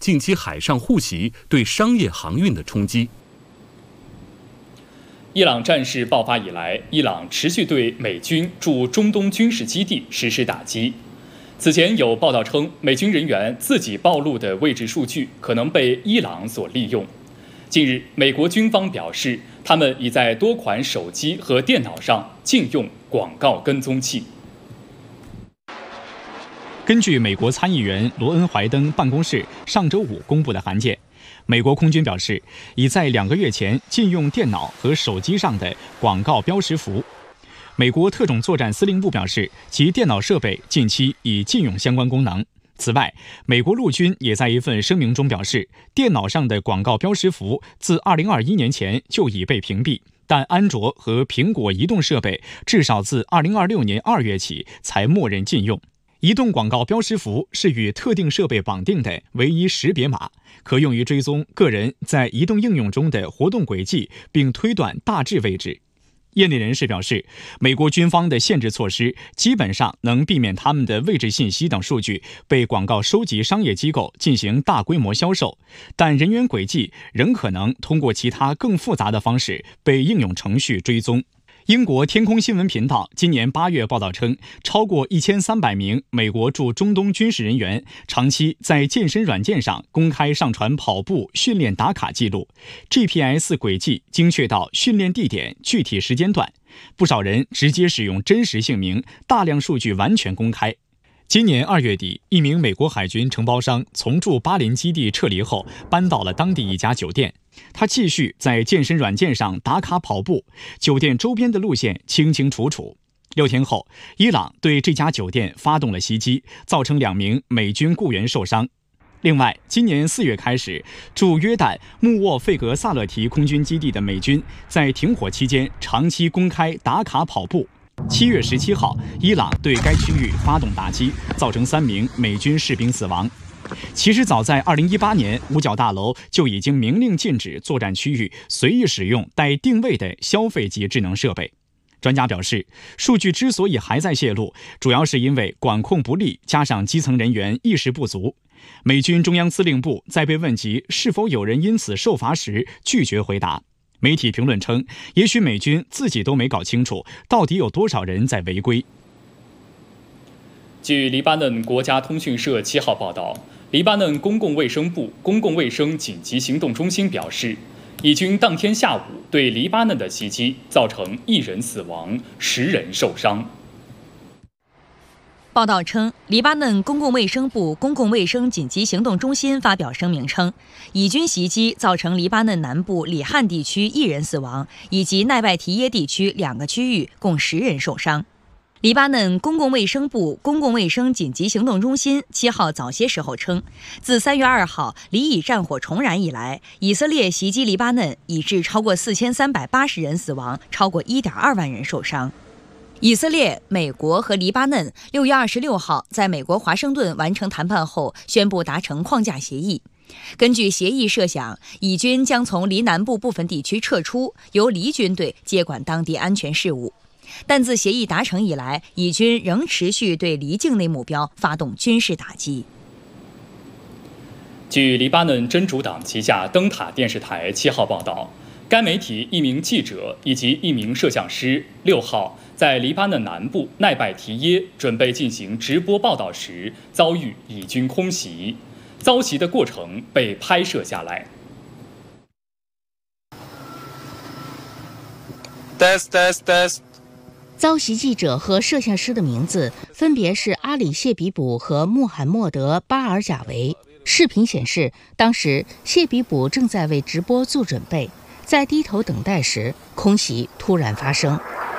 近期海上互袭对商业航运的冲击。 伊朗战事爆发以来，伊朗持续对美军驻中东军事基地实施打击。此前有报道称，美军人员自己暴露的位置数据可能被伊朗所利用。近日，美国军方表示，他们已在多款手机和电脑上禁用广告跟踪器。 根据美国参议员罗恩·怀登办公室上周五公布的函件，美国空军表示，已在2个月前禁用电脑和手机上的广告标识符。美国特种作战司令部表示，其电脑设备近期已禁用相关功能。此外，美国陆军也在一份声明中表示，电脑上的广告标识符自2021年前就已被屏蔽，但安卓和苹果移动设备至少自2026年2月起才默认禁用。移动广告标识符是与特定设备绑定的唯一识别码，可用于追踪个人在移动应用中的活动轨迹，并推断大致位置。业内人士表示，美国军方的限制措施基本上能避免他们的位置信息等数据被广告收集商业机构进行大规模销售，但人员轨迹仍可能通过其他更复杂的方式被应用程序追踪。英国天空新闻频道今年8月报道称，超过1300名美国驻中东军事人员长期在健身软件上公开上传跑步训练打卡记录， GPS 轨迹精确到训练地点具体时间段，不少人直接使用真实姓名，大量数据完全公开。今年2月底，一名美国海军承包商从驻巴林基地撤离后，搬到了当地一家酒店。他继续在健身软件上打卡跑步，酒店周边的路线清清楚楚。6天后，伊朗对这家酒店发动了袭击，造成2名美军雇员受伤。另外，今年4月开始，驻约旦穆沃费格萨勒提空军基地的美军在停火期间长期公开打卡跑步。7月17号，伊朗对该区域发动打击，造成3名美军士兵死亡。其实早在2018年，五角大楼就已经明令禁止作战区域随意使用带定位的消费级智能设备。专家表示，数据之所以还在泄露，主要是因为管控不力，加上基层人员意识不足。美军中央司令部在被问及是否有人因此受罚时，拒绝回答。媒体评论称，也许美军自己都没搞清楚，到底有多少人在违规。 据黎巴嫩国家通讯社7号报道，黎巴嫩公共卫生部公共卫生紧急行动中心表示，以军当天下午对黎巴嫩的袭击造成1人死亡，10人受伤。 报道称，黎巴嫩公共卫生部公共卫生紧急行动中心发表声明称，以军袭击造成黎巴嫩南部里汉地区1人死亡，以及奈拜提耶地区2个区域共10人受伤。黎巴嫩公共卫生部公共卫生紧急行动中心7号早些时候称，自3月2号黎以战火重燃以来，以色列袭击黎巴嫩，已致超过4380人死亡，超过1.2万人受伤。以色列、美国和黎巴嫩6月26号在美国华盛顿完成谈判后，宣布达成框架协议。根据协议设想，以军将从黎南部部分地区撤出，由黎军队接管当地安全事务。但自协议达成以来，以军仍持续对黎境内目标发动军事打击。 据黎巴嫩真主党旗下灯塔电视台7号报道，该媒体一名记者以及一名摄像师6号在黎巴嫩南部奈拜提耶准备进行直播报道时，遭遇以军空袭，遭袭的过程被拍摄下来。 遭袭记者和摄像师的名字分别是阿里·谢比卜和穆罕默德·巴尔贾维。视频显示，当时谢比卜正在为直播做准备，在低头等待时，空袭突然发生，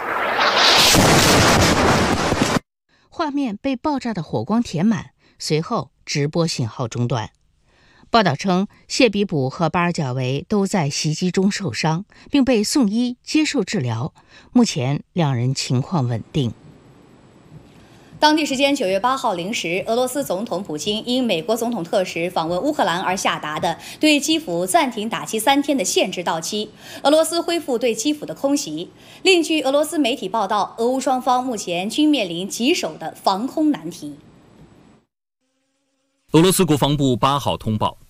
画面被爆炸的火光填满，随后直播信号中断。报道称，谢比卜和巴尔贾维都在袭击中受伤，并被送医接受治疗。目前2人情况稳定。 当地时间9月8号零时，俄罗斯总统普京因美国总统特使访问乌克兰而下达的对基辅暂停打击3天的限制到期，俄罗斯恢复对基辅的空袭。另据俄罗斯媒体报道，俄乌双方目前均面临棘手的防空难题。 俄罗斯国防部8号通报，